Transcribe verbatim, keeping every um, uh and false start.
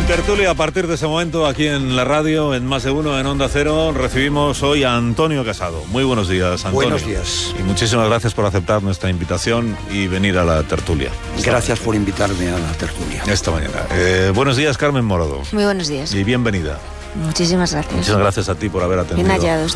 tertulia, a partir de ese momento, aquí en la radio, en Más de Uno, en Onda Cero, recibimos hoy a Antonio Casado. Muy buenos días, Antonio. Buenos días. Y muchísimas gracias por aceptar nuestra invitación y venir a la tertulia. Gracias por invitarme a la tertulia. Esta mañana. Eh, buenos días, Carmen Morodo. Muy buenos días. Y bienvenida. Muchísimas gracias. Muchas gracias a ti por haber atendido. Bien hallados.